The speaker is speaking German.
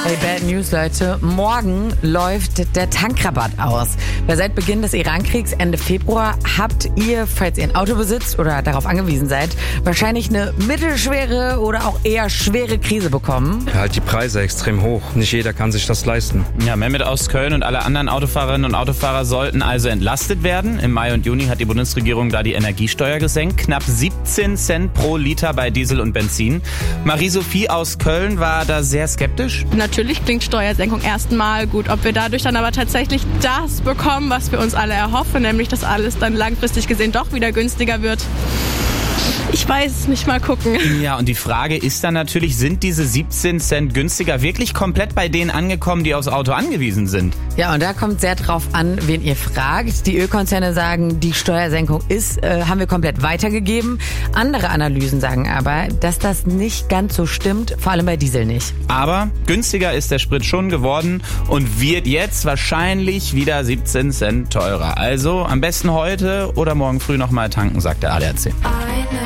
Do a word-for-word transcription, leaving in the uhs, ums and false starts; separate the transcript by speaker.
Speaker 1: Hey, Bad News, Leute. Morgen läuft der Tankrabatt aus. Weil seit Beginn des Iran-Kriegs Ende Februar habt ihr, falls ihr ein Auto besitzt oder darauf angewiesen seid, wahrscheinlich eine mittelschwere oder auch eher schwere Krise bekommen.
Speaker 2: Ja, halt die Preise extrem hoch. Nicht jeder kann sich das leisten.
Speaker 3: Ja, Mehmet aus Köln und alle anderen Autofahrerinnen und Autofahrer sollten also entlastet werden. Im Mai und Juni hat die Bundesregierung da die Energiesteuer gesenkt. Knapp siebzehn Cent pro Liter bei Diesel und Benzin. Marie-Sophie aus Köln war da sehr skeptisch.
Speaker 4: Natürlich klingt Steuersenkung erstmal gut. Ob wir dadurch dann aber tatsächlich das bekommen, was wir uns alle erhoffen, nämlich dass alles dann langfristig gesehen doch wieder günstiger wird, ich weiß es nicht, mal gucken.
Speaker 3: Ja, und die Frage ist dann natürlich, sind diese siebzehn Cent günstiger wirklich komplett bei denen angekommen, die aufs Auto angewiesen sind?
Speaker 1: Ja, und da kommt sehr drauf an, wen ihr fragt. Die Ölkonzerne sagen, die Steuersenkung ist, äh, haben wir komplett weitergegeben. Andere Analysen sagen aber, dass das nicht ganz so stimmt, vor allem bei Diesel nicht.
Speaker 3: Aber günstiger ist der Sprit schon geworden und wird jetzt wahrscheinlich wieder siebzehn Cent teurer. Also am besten heute oder morgen früh nochmal tanken, sagt der A D A C.